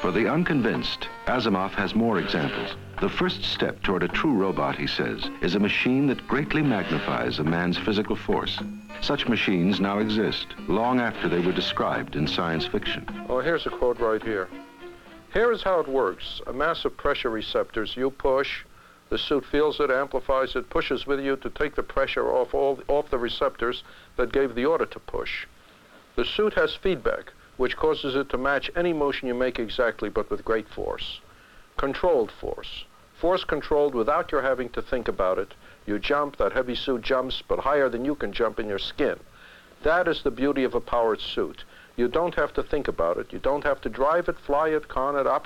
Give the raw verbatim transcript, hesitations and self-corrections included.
For the unconvinced, Asimov has more examples. The first step toward a true robot, he says, is a machine that greatly magnifies a man's physical force. Such machines now exist, long after they were described in science fiction. Oh, here's a quote right here. Here is how it works. A mass of pressure receptors. You push, the suit feels it, amplifies it, pushes with you to take the pressure off, all, off the receptors that gave the order to push. The suit has feedback, which causes it to match any motion you make exactly, but with great force. Controlled force. Force controlled without your having to think about it. You jump, that heavy suit jumps, but higher than you can jump in your skin. That is the beauty of a powered suit. You don't have to think about it. You don't have to drive it, fly it, con it, operate